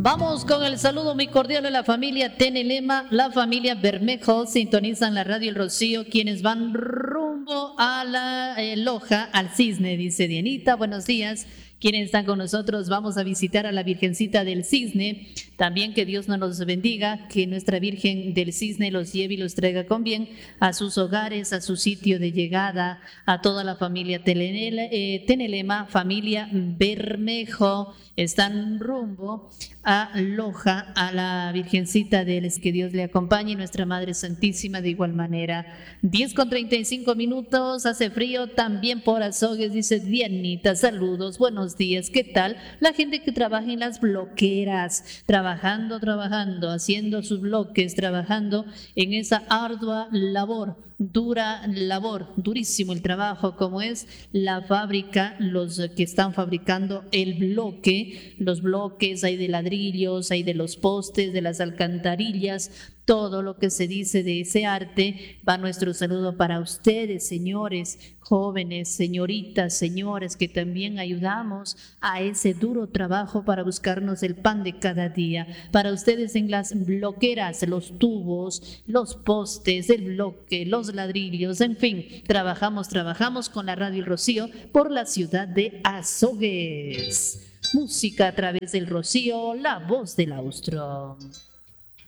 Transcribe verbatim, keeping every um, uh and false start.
Vamos con el saludo muy cordial a la familia Tenelema, la familia Bermejo, sintonizan la radio El Rocío, quienes van rumbo a la eh, Loja, al Cisne, dice Dianita, buenos días. Quienes están con nosotros, vamos a visitar a la Virgencita del Cisne. También que Dios nos bendiga, que nuestra Virgen del Cisne los lleve y los traiga con bien a sus hogares, a su sitio de llegada, a toda la familia Tenelema, eh, Tenelema familia Bermejo. Están rumbo a Loja, a la Virgencita del Cisne, que Dios le acompañe, y nuestra Madre Santísima de igual manera. diez con treinta y cinco minutos, hace frío también por Azogues, dice Dianita, saludos, buenos días, ¿qué tal? La gente que trabaja en las bloqueras, trabajando, trabajando, haciendo sus bloques, trabajando en esa ardua labor, dura labor, durísimo el trabajo, como es la fábrica, los que están fabricando el bloque, los bloques, hay de ladrillos, hay de los postes, de las alcantarillas, todo lo que se dice de ese arte. Va nuestro saludo para ustedes, señores, jóvenes, señoritas, señores, que también ayudamos a ese duro trabajo para buscarnos el pan de cada día. Para ustedes en las bloqueras, los tubos, los postes, el bloque, los ladrillos, en fin, trabajamos, trabajamos con la radio El Rocío por la ciudad de Azogues. Música a través del Rocío, la voz del austro.